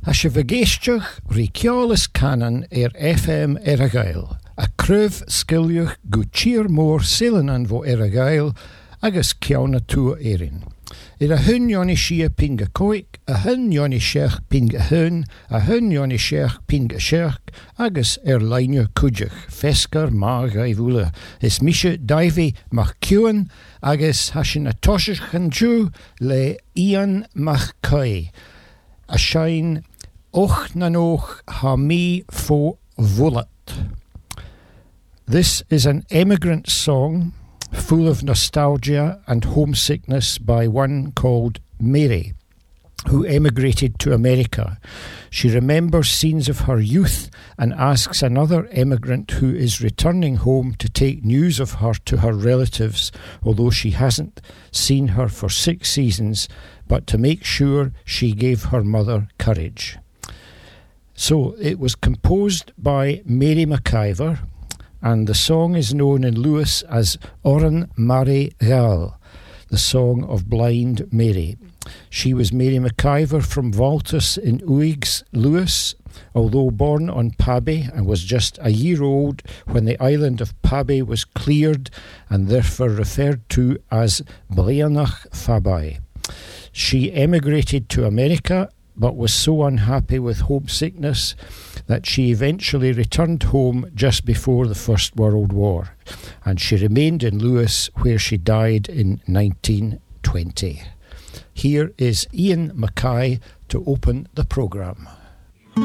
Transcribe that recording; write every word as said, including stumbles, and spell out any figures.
As je vergeestjach Richiolus Canon er F M er a gael, a cruv skiljuch go cheer more silenan vo er a gael, agus kiauna tua erin. Er a hun joni shia pinga koik, a hun joni shech pinga hun, a hun joni shech pinga shech, agus er lainja kujach, feskar maga ivula, is misha daivi mach kuan, agus hashin a toshich hanju le ian mach kai, a shine och nanoch ha mi fo volat. This is an emigrant song full of nostalgia and homesickness by one called Mary, who emigrated to America. She remembers scenes of her youth and asks another emigrant who is returning home to take news of her to her relatives, although she hasn't seen her for six seasons, but to make sure she gave her mother courage. So it was composed by Mary McIver, and the song is known in Lewis as Oran Mary Gal, the song of Blind Mary. She was Mary McIver from Valtus in Uigs, Lewis, although born on Pabe and was just a year old when the island of Pabe was cleared and therefore referred to as Bleanach Fabai. She emigrated to America but was so unhappy with homesickness that she eventually returned home just before the First World War, and she remained in Lewis, where she died in nineteen twenty. Here is Ian Mackay to open the programme.